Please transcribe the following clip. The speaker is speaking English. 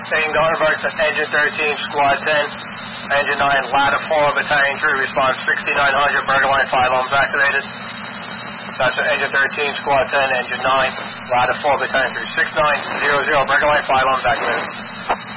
Taking Gardenburg, Engine 13, Squad 10, Engine 9, ladder 4, Battalion 3, response 6900, Burger Line 5 ohms activated. That's Engine 13, Squad 10, Engine 9, ladder 4, Battalion 3, 6900, Burger Line 5 ohms activated.